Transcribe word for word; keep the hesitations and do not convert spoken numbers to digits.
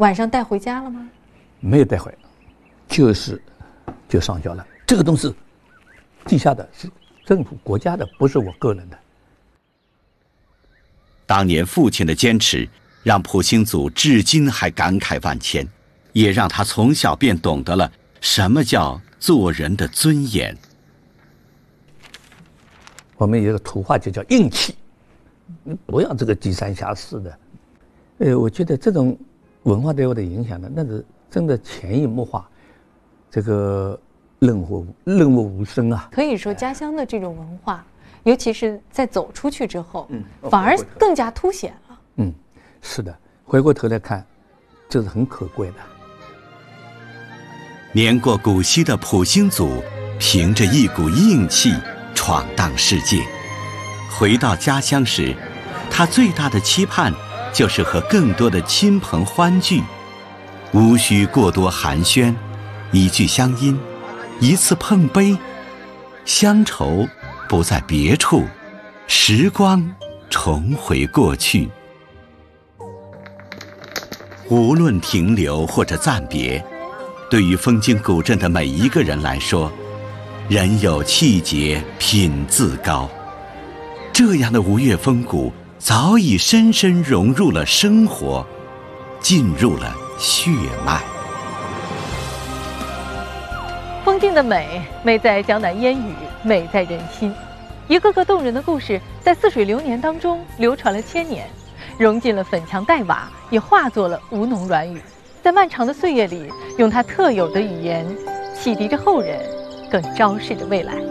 晚上带回家了吗？ 没有带回，就是就上交了。这个东西地下的是政府国家的，不是我个人的。 当年父亲的坚持，让普兴祖至今还感慨万千，也让他从小便懂得了什么叫做人的尊严。 我们有一个土话就叫硬气，你不要这个低三下四的。呃，我觉得这种文化对我的影响呢，那是真的潜移默化，这个润物润物无声啊。 可以说，家乡的这种文化，尤其是在走出去之后，嗯，反而更加凸显了。 嗯，是的，回过头来看，这是很可贵的。 年过古稀的普兴祖，凭着一股硬气闯荡世界。回到家乡时，他最大的期盼就是和更多的亲朋欢聚，无需过多寒暄，一句乡音，一次碰杯，乡愁不在别处，时光重回过去。无论停留或者暂别，对于枫泾古镇的每一个人来说，人有气节，品自高。这样的吴越风骨早已深深融入了生活，进入了血脉。 枫泾的美，美在江南烟雨，美在人心。一个个动人的故事，在似水流年当中流传了千年，融进了粉墙黛瓦，也化作了吴侬软语。在漫长的岁月里，用它特有的语言，启迪着后人，更昭示着未来。